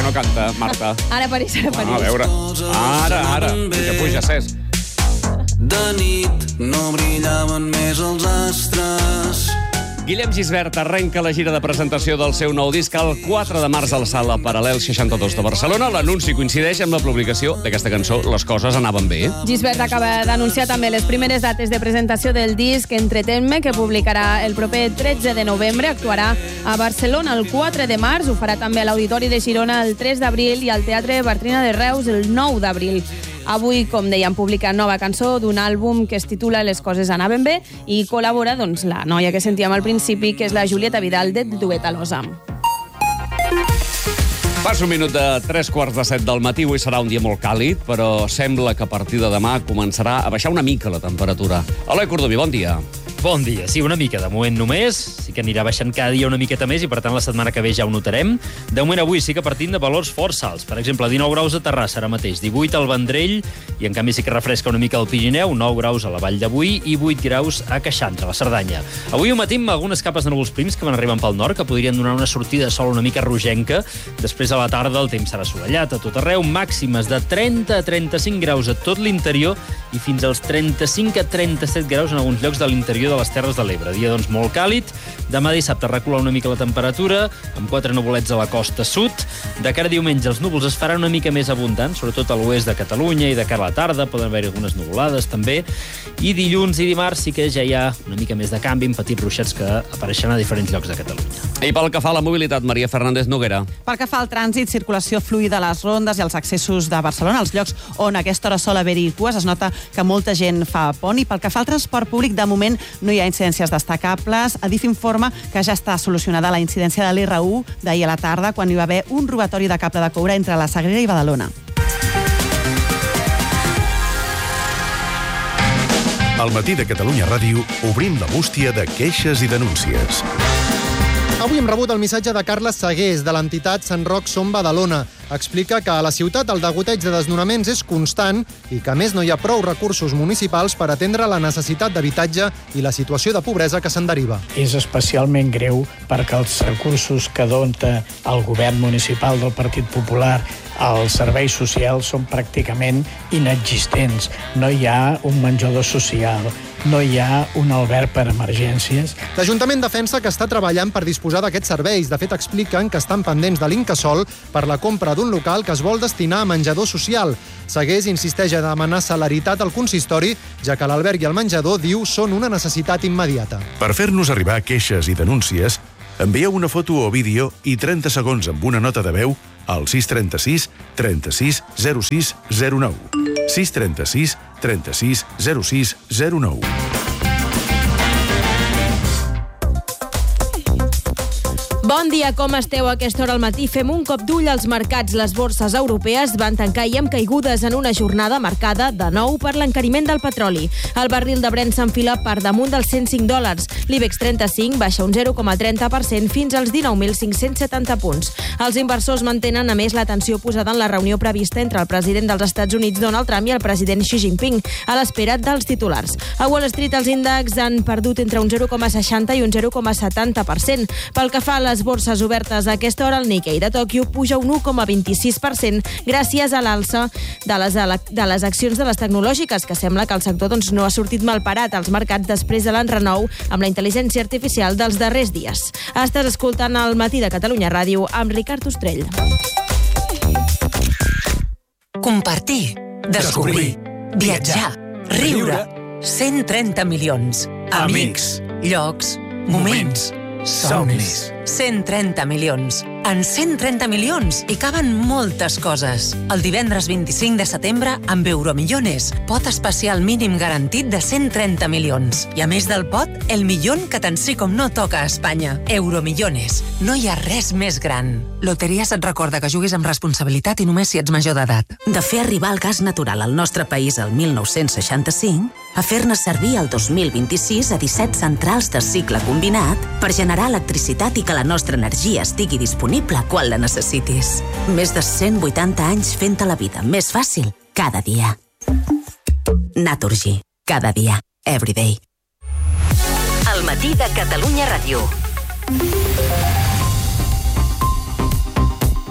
no canta, Marta? Ara apareix, ara apareix. A veure. Ara. Puja, Cesc. De nit no brillaven més els astres. Guillem Gisbert arrenca la gira de presentació del seu nou disc el 4 de març a la Sala Paral·lel 62 de Barcelona. L'anunci coincideix amb la publicació d'aquesta cançó Les coses anaven bé. Gisbert acaba d'anunciar també les primeres dates de presentació del disc Entretenme, que publicarà el proper 13 de novembre. Actuarà a Barcelona el 4 de març, ho farà també a l'Auditori de Girona el 3 d'abril i al Teatre Bartrina de Reus el 9 d'abril. Avui, com dèiem, publica nova cançó d'un àlbum que es titula Les coses anaven bé i col·labora la noia que sentíem al principi, que és la Julieta Vidal de Duet a l'Osa. Passa un minut de 3:45 del matí. Avui serà un dia molt càlid, però sembla que a partir de demà començarà a baixar una mica la temperatura. Eloi Cordoví, bon dia. Bon dia. Sí, una mica. De moment només. Sí que anirà baixant cada dia una miqueta més i, per tant, la setmana que ve ja ho notarem. De moment, avui sí que partim de valors força alts. Per exemple, 19 graus a Terrassa ara mateix, 18 al Vendrell, i en canvi sí que refresca una mica al Pirineu, 9 graus a la Vall d'Avui i 8 graus a Queixans, a la Cerdanya. Avui ho matí amb algunes capes de núvols prims que van arribant pel nord, que podrien donar una sortida de sol una mica rogenca. Després, a la tarda, el temps serà assolellat a tot arreu, màximes de 30 a 35 graus a tot l'interior i fins als 35 a 37 graus en alguns llocs de l'interior de les Terres de l'Ebre. Dia, doncs, molt càlid. Demà dissabte recula una mica la temperatura, amb 4 nuvolets a la costa sud. De cara a diumenge els núvols es faran una mica més abundants, sobretot a l'oest de Catalunya, i de cara a la tarda poden haver algunes nuvolades també. I dilluns i dimarts sí que ja hi ha una mica més de canvi, amb petits ruixats que apareixen a diferents llocs de Catalunya. I pel que fa a la mobilitat, Maria Fernández Noguera. Pel que fa al trànsit, circulació fluida a les rondes i als accessos de Barcelona, els llocs on a aquesta hora sol haver-hi cues, es nota que molta gent fa pont. I pel que fa al transport públic, de moment no hi ha incidències destacables. Adif informa que ja està solucionada la incidència de l'R1 d'ahir a la tarda, quan hi va haver un robatori de cable de coure entre la Sagrera i Badalona. Al matí de Catalunya Ràdio obrim la bústia de queixes i denúncies. Avui hem rebut el missatge de Carles Segués, de l'entitat Sant Roc Som Badalona. Explica que a la ciutat el degoteig de desnonaments és constant i que, a més, no hi ha prou recursos municipals per atendre la necessitat d'habitatge i la situació de pobresa que se'n deriva. És especialment greu perquè els recursos que dona el govern municipal del Partit Popular als serveis socials són pràcticament inexistents. No hi ha un menjador social, no hi ha un alberg per emergències. L'Ajuntament defensa que està treballant per disposar d'aquests serveis. De fet, expliquen que estan pendents de l'Incasòl per la compra d'un local que es vol destinar a menjador social. Segués insisteix a demanar celeritat al consistori, ja que l'alberg i el menjador, diu, són una necessitat immediata. Per fer-nos arribar queixes i denúncies, envieu una foto o vídeo i 30 segons amb una nota de veu al 636 36 06 09. 636 36 06 09. Bon dia, com esteu a aquesta hora al matí? Fem un cop d'ull als mercats. Les borses europees van tancar i amb caigudes en una jornada marcada de nou per l'encariment del petroli. El barril de Brent s'enfila per damunt dels $105. L'IBEX 35 baixa un 0,30% fins als 19.570 punts. Els inversors mantenen, a més, l'atenció posada en la reunió prevista entre el president dels Estats Units, Donald Trump, i el president Xi Jinping, a l'espera dels titulars. A Wall Street els índexs han perdut entre un 0,60 i un 0,70%. Pel que fa a les borses obertes a aquesta hora, el Nikkei de Tòquio puja un 1,26% gràcies a l'alça de les accions de les tecnològiques, que sembla que el sector no ha sortit mal parat als mercats després de l'enrenou amb la intel·ligència artificial dels darrers dies. Estàs escoltant el Matí de Catalunya Ràdio amb Ricard Ostrell. Compartir, descobrir, viatjar, riure, 130 milions, amics, llocs, moments, somnis. 130 milions. En 130 milions hi caben moltes coses. El divendres 25 de setembre, amb Euromillones, pot especial mínim garantit de 130 milions. I a més del pot, el milió que tant sí com no toca a Espanya. Euromillones. No hi ha res més gran. Loteries et recorda que juguis amb responsabilitat i només si ets major d'edat. De fer arribar el gas natural al nostre país el 1965 a fer-ne servir el 2026 a 17 centrals de cicle combinat per generar electricitat i que la nostra energia estigui disponible quan la necessitis. Més de 180 anys fent-te la vida més fàcil cada dia. Naturgy. Cada dia. Everyday. El matí de Catalunya Ràdio.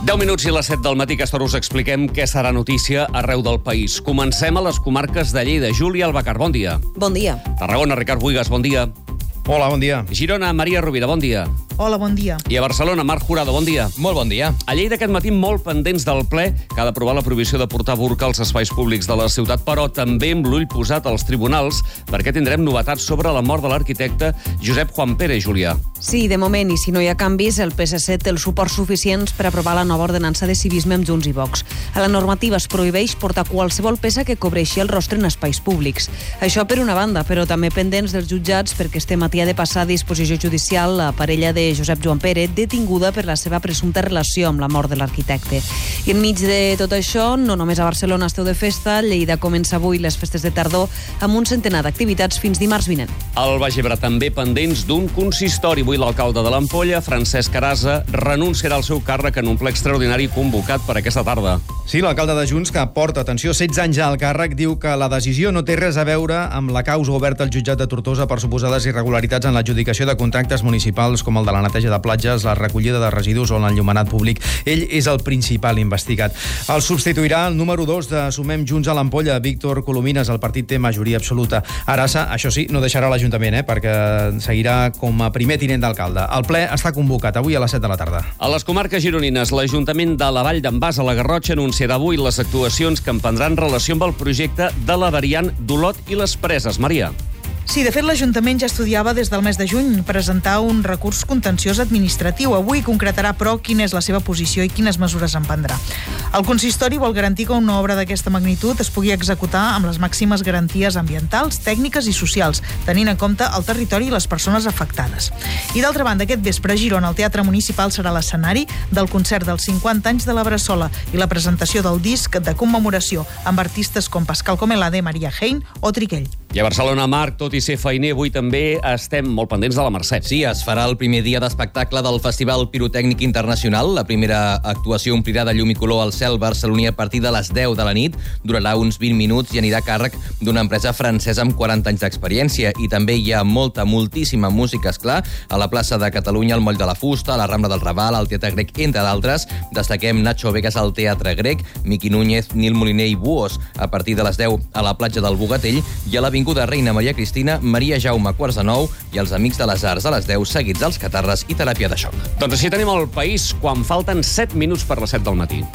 10 minuts i les 7 del matí, aquesta hora us expliquem què serà notícia arreu del país. Comencem a les comarques de Lleida. Júlia Albacar, bon dia. Bon dia. Tarragona, Ricard Buigas, bon dia. Hola, bon dia. Girona, Maria Rovira, bon dia. Hola, bon dia. I a Barcelona, Marc Jurado, bon dia. Molt bon dia. A Lleida aquest matí molt pendents del ple que ha d'aprovar la prohibició de portar burca als espais públics de la ciutat, però també amb l'ull posat als tribunals perquè tindrem novetats sobre la mort de l'arquitecte Josep Juan Pérez, Julià. Sí, de moment, i si no hi ha canvis, el PSC té els suports suficients per aprovar la nova ordenança de civisme amb Junts i Vox. A la normativa es prohibeix portar qualsevol peça que cobreixi el rostre en espais públics. Això per una banda, però també pendents dels jutjats perquè este matí ha de passar a disposició judicial la parella de Josep Joan Pérez, detinguda per la seva presumpta relació amb la mort de l'arquitecte. I enmig de tot això, no només a Barcelona esteu de festa, Lleida comença avui les festes de tardor amb un centenar d'activitats fins dimarts vinent. Al Baix Ebre també pendents d'un consistori. Avui l'alcalde de l'Ampolla, Francesc Arasa, renunciarà al seu càrrec en un ple extraordinari convocat per aquesta tarda. Sí, l'alcalde de Junts, que porta, atenció, 16 anys ja al càrrec, diu que la decisió no té res a veure amb la causa oberta al jutjat de Tortosa per suposades irregularitats en l'adjudicació de contractes municipals com el de la neteja de platges, la recollida de residus o l'enllumenat públic. Ell és el principal investigat. El substituirà el número 2 de Sumem Junts a l'Ampolla, Víctor Colomines. El partit té majoria absoluta. Arasa, això sí, no deixarà l'Ajuntament, perquè seguirà com a primer tinent d'alcalde. El ple està convocat avui a les 7 de la tarda. A les comarques gironines, l'Ajuntament de la Vall d'en Bas a la Garrotxa anunciarà avui les actuacions que emprendran relació amb el projecte de la variant d'Olot i les Preses. Maria. Sí, de fet, l'Ajuntament ja estudiava des del mes de juny presentar un recurs contenciós administratiu. Avui concretarà, però, quina és la seva posició i quines mesures emprendrà. El consistori vol garantir que una obra d'aquesta magnitud es pugui executar amb les màximes garanties ambientals, tècniques i socials, tenint en compte el territori i les persones afectades. I d'altra banda, aquest vespre a Girona, el Teatre Municipal serà l'escenari del concert dels 50 anys de la Bressola i la presentació del disc de commemoració amb artistes com Pascal Comelade, Maria Hein o Triquell. I a Barcelona, Marc, tot i ser feiner, avui també estem molt pendents de la Mercè. Sí, es farà el primer dia d'espectacle del Festival Pirotècnic Internacional. La primera actuació omplirà de llum i color al cel barceloní a partir de les 10 de la nit. Durarà uns 20 minuts i anirà a càrrec d'una empresa francesa amb 40 anys d'experiència. I també hi ha moltíssima música, esclar, a la plaça de Catalunya, al Moll de la Fusta, a la Rambla del Raval, al Teatre Grec, entre d'altres. Destaquem Nacho Vegas al Teatre Grec, Miqui Núñez, Nil Moliner i Buos a partir de les 10 a la platja del Bogatell i a l'Avinguda Reina Maria Cristina, Maria Jaume a quarts de 9 i els Amics de les Arts a les 10, seguits als Catarres i Teràpia de Xoc. Doncs així tenim el país quan falten 7 minuts per les 7 del matí.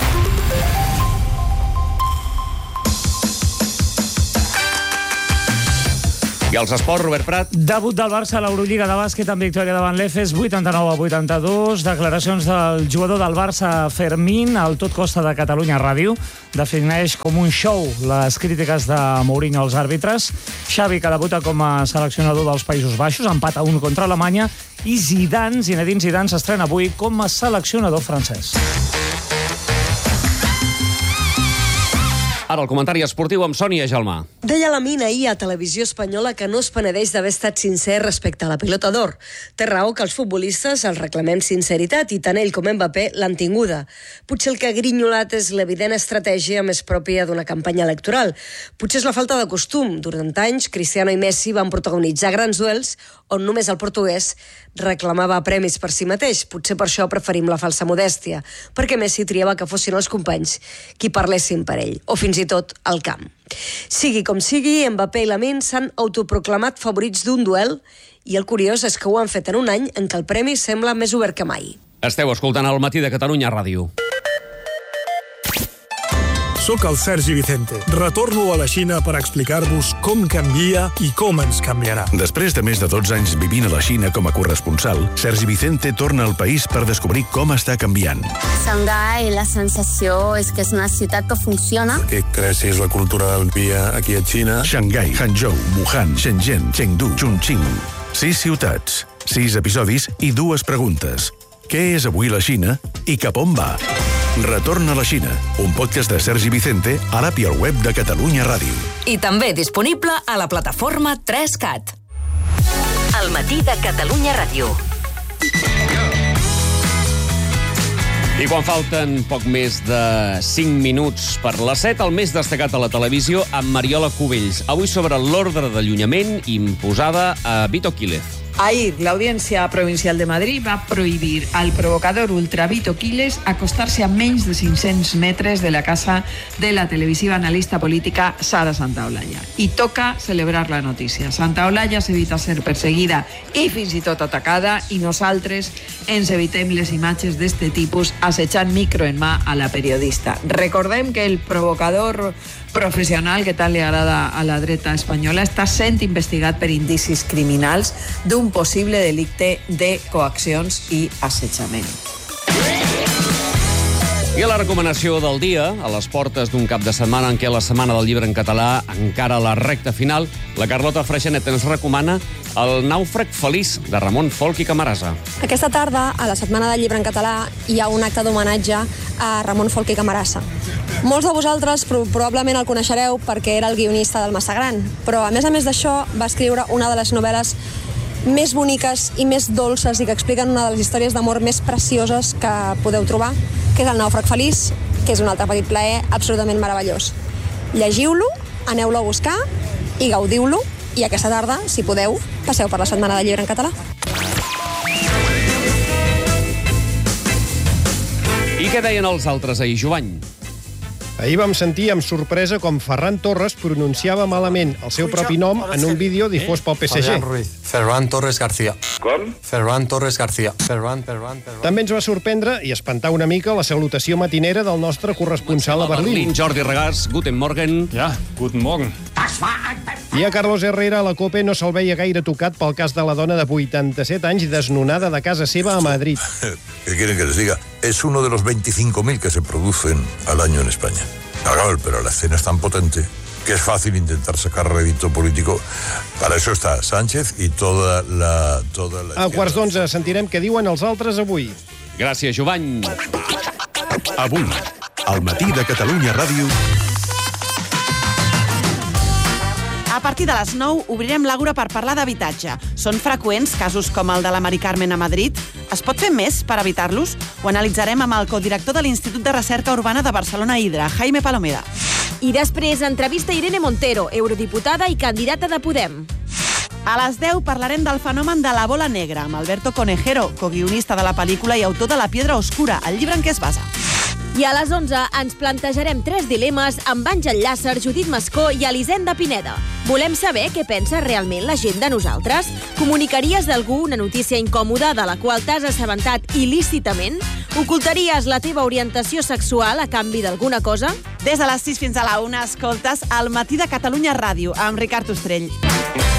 I els esports, Robert Prat. Debut del Barça a l'Eurolliga de bàsquet amb victòria davant l'Efes, 89-82. Declaracions del jugador del Barça, Fermín, al Tot Costa de Catalunya Ràdio. Defineix com un show les crítiques de Mourinho als àrbitres. Xavi, que debuta com a seleccionador dels Països Baixos, empat a 1 contra Alemanya. I Zinedine Zidane s'estrena avui com a seleccionador francès. Ara el comentari esportiu amb Sònia Gelmà. Deia Lamine ahir a Televisió Espanyola que no es penedeix d'haver estat sincer respecte a la pilota d'or. Té raó que els futbolistes els reclamem sinceritat i tant ell com Mbappé l'han tinguda. Potser el que ha grinyolat és l'evident estratègia més pròpia d'una campanya electoral. Potser és la falta de costum. Durant anys, Cristiano i Messi van protagonitzar grans duels on només el portuguès reclamava premis per si mateix. Potser per això preferim la falsa modèstia, perquè Messi triava que fossin els companys qui parlessin per ell, o fins i tot al camp. Sigui com sigui, Mbappé i Lamine s'han autoproclamat favorits d'un duel i el curiós és que ho han fet en un any en què el premi sembla més obert que mai. Esteu escoltant el Matí de Catalunya Ràdio. Soc el Sergi Vicente. Retorno a la Xina per explicar-vos com canvia i com ens canviarà. Després de més de 12 anys vivint a la Xina com a corresponsal, Sergi Vicente torna al país per descobrir com està canviant. Xangai, la sensació és que és una ciutat que funciona. Què creus és la cultura del dia aquí a Xina? Xangai, Hangzhou, Wuhan, Shenzhen, Chengdu, Chongqing. 6 ciutats, 6 episodis i 2 preguntes. Què és avui la Xina i cap on va? Retorn a la Xina, un podcast de Sergi Vicente a l'app i al web de Catalunya Ràdio. I també disponible a la plataforma 3CAT. El Matí de Catalunya Ràdio. I quan falten poc més de 5 minuts per les 7, el més destacat a la televisió amb Mariola Cubells. Avui sobre l'ordre d'allunyament imposada a Vito Quílez. Ayer, la Audiencia Provincial de Madrid va prohibir al provocador Ultravito Quiles acostarse a menys de 500 metres de la casa de la televisiva analista política Sara Santaolalla. I toca celebrar la notícia. Santaolalla s'evita ser perseguida i fins i tot atacada i nosaltres ens evitem les imatges d'este tipus assetjant micro en mà a la periodista. Recordem que el provocador professional que tant li agrada a la dreta espanyola està sent investigat per indicis criminals d'un possible delicte de coaccions i assetjament. I a la recomanació del dia, a les portes d'un cap de setmana en què la Setmana del Llibre en Català encara a la recta final, la Carlota Freixanet ens recomana El nàufrag feliç, de Ramon Folch i Camarasa. Aquesta tarda, a la Setmana del Llibre en Català, hi ha un acte d'homenatge a Ramon Folch i Camarasa. Molts de vosaltres probablement el coneixereu perquè era el guionista del Massa Gran, però a més d'això va escriure una de les novel·les més boniques i més dolces i que expliquen una de les històries d'amor més precioses que podeu trobar, que és El nàufrag feliç, que és un altre petit plaer absolutament meravellós. Llegiu-lo, aneu-lo a buscar i gaudiu-lo, i aquesta tarda, si podeu, passeu per la Setmana del Llibre en Català. I què deien els altres ahir, Jovany? Ahir vam sentir amb sorpresa com Ferran Torres pronunciava malament el seu propi nom en un vídeo difós pel PSG. Ferran Torres García. Com? Ferran Torres García. També ens va sorprendre i espantar una mica la salutació matinera del nostre corresponsal a Berlín. Jordi Regàs, guten morgen. Ja, guten morgen. I a Carlos Herrera a la COPE no se'l veia gaire tocat pel cas de la dona de 87 anys desnonada de casa seva a Madrid. ¿Qué quieren que les diga? Es uno de los 25.000 que se producen al año en España. Claro, pero la escena es tan potente que es fácil intentar sacar rédito político. Para eso está Sánchez y toda la A quarts d'11 sentirem què diuen els altres avui. Gràcies, Jovany. Avui, al matí de Catalunya Ràdio... A partir de les 9 obrirem l'Àgora per parlar d'habitatge. Són freqüents casos com el de la Mari Carmen a Madrid? Es pot fer més per evitar-los? Ho analitzarem amb el codirector de l'Institut de Recerca Urbana de Barcelona Hidra, Jaime Palomera. I després, entrevista Irene Montero, eurodiputada i candidata de Podem. A les 10 parlarem del fenomen de la bola negra amb Alberto Conejero, coguionista de la pel·lícula i autor de La piedra oscura, el llibre en què es basa. I a les 11 ens plantejarem 3 dilemes amb Àngel Llàcer, Judit Mascó i Elisenda Pineda. Volem saber què pensa realment la gent de nosaltres? Comunicaries d'algú una notícia incòmoda de la qual t'has assabentat il·lícitament? Ocultaries la teva orientació sexual a canvi d'alguna cosa? Des de les 6 fins a la 1 escoltes El matí de Catalunya Ràdio amb Ricard Ostrell.